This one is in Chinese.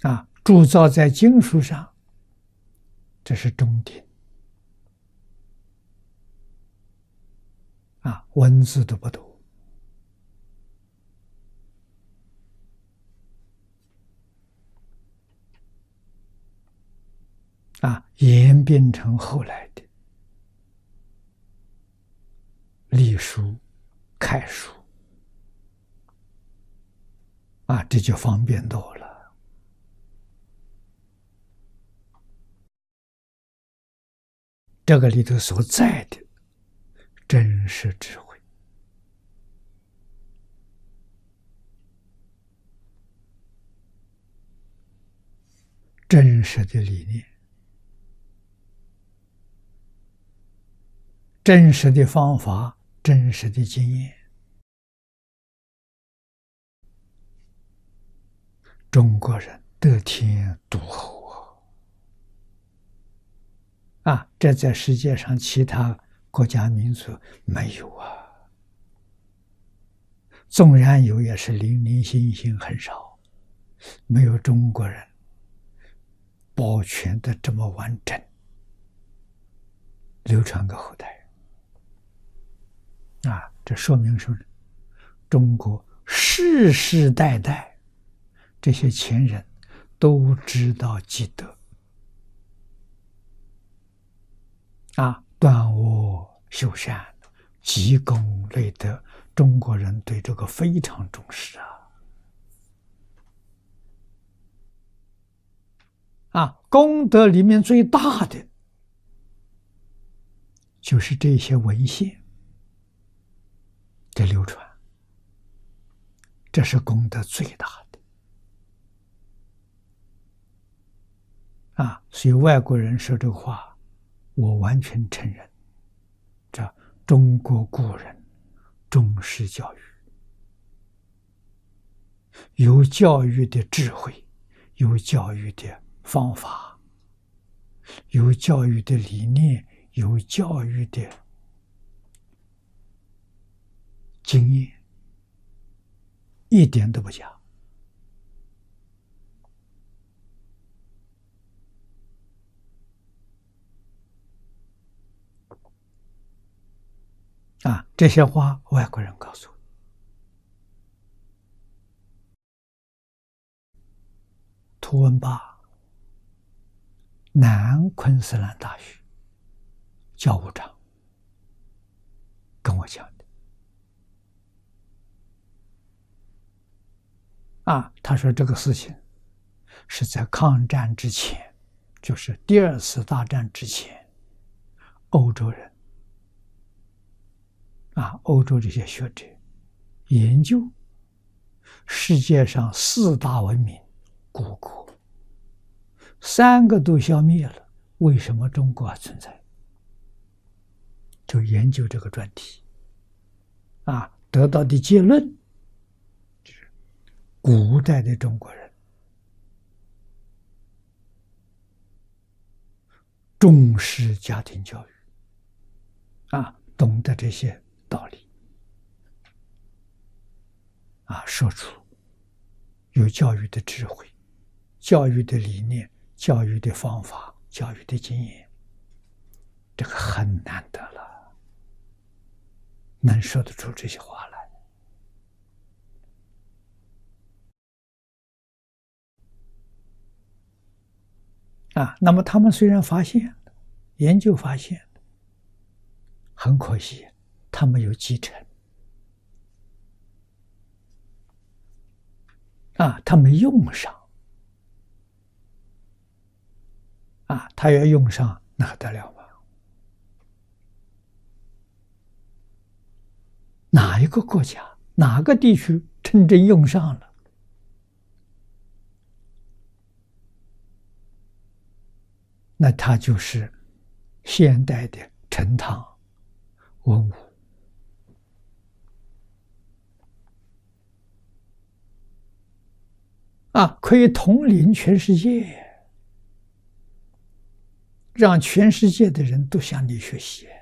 铸造在经书上，这是中鼎文字都不多演变成后来的隶书、楷书这就方便多了。这个里头所在的真实智慧，真实的理念，真实的方法，真实的经验，中国人得天独厚这在世界上其他国家民族没有纵然有，也是零零星星，很少，没有中国人保全的这么完整，流传给后代这说明什么？中国世世代代这些前人都知道积德断恶修善，积功累德，中国人对这个非常重视功德里面最大的就是这些文献的流传，这是功德最大的所以外国人说这个话，我完全承认。这中国古人重视教育，有教育的智慧，有教育的方法，有教育的理念，有教育的经验，一点都不假这些话外国人告诉我。图文巴，南昆士兰大学教务长跟我讲的他说这个事情是在抗战之前，就是第二次大战之前，欧洲人欧洲这些学者研究世界上4大文明古国，3个都消灭了，为什么中国还存在？就研究这个专题得到的结论就是古代的中国人重视家庭教育懂得这些道理说出有教育的智慧，教育的理念，教育的方法，教育的经验，这个很难得了，能说得出这些话来那么他们虽然发现研究发现，很可惜他没有继承他没用上他要用上那还得了吗？哪一个国家哪个地区真正用上了，那它就是现代的陈唐文武可以统领全世界，让全世界的人都向你学习。